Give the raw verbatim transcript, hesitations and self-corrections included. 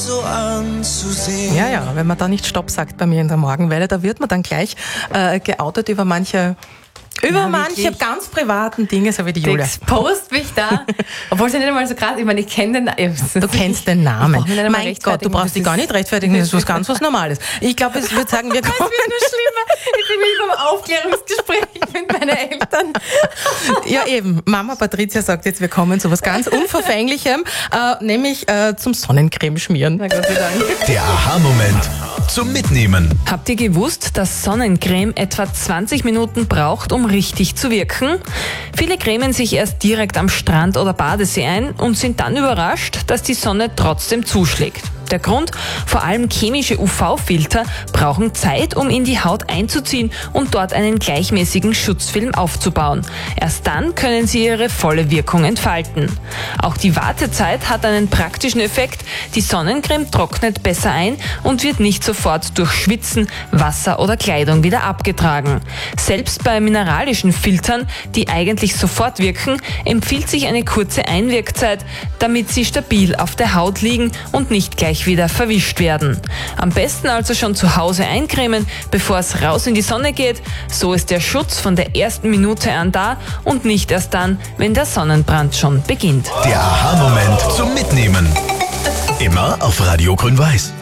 so anzusehen. Ja, ja, wenn man da nicht Stopp sagt bei mir in der Morgenwelle, da wird man dann gleich äh, geoutet über manche Über Ja, manche wirklich. ganz privaten Dinge, so wie die Du Julia. expost mich da. Obwohl es ja nicht einmal so krass, ich meine, ich kenne den Du kennst den Namen. Ich brauch mich nicht einmal Mein Gott, du rechtfertigen, brauchst das dich gar ist- nicht rechtfertigen, das ist was ganz was Normales. Ich glaube, ich würde sagen, wir Es kommen... wird nur schlimmer. Ich bin wie beim Aufklärungsgespräch mit meinen Eltern. Ja eben, Mama Patricia sagt jetzt, wir kommen zu was ganz Unverfänglichem, äh, nämlich äh, zum Sonnencreme schmieren. Na Gott sei Dank. Der Aha-Moment zum Mitnehmen. Habt ihr gewusst, dass Sonnencreme etwa zwanzig Minuten braucht, um richtig zu wirken? Viele cremen sich erst direkt am Strand oder Badesee ein und sind dann überrascht, dass die Sonne trotzdem zuschlägt. Der Grund? Vor allem chemische U V-Filter brauchen Zeit, um in die Haut einzuziehen und dort einen gleichmäßigen Schutzfilm aufzubauen. Erst dann können sie ihre volle Wirkung entfalten. Auch die Wartezeit hat einen praktischen Effekt. Die Sonnencreme trocknet besser ein und wird nicht sofort durch Schwitzen, Wasser oder Kleidung wieder abgetragen. Selbst bei mineralischen Filtern, die eigentlich sofort wirken, empfiehlt sich eine kurze Einwirkzeit, damit sie stabil auf der Haut liegen und nicht gleich wieder verwischt werden. Am besten also schon zu Hause eincremen, bevor es raus in die Sonne geht. So ist der Schutz von der ersten Minute an da und nicht erst dann, wenn der Sonnenbrand schon beginnt. Der Aha-Moment zum Mitnehmen. Immer auf Radio Grün-Weiß.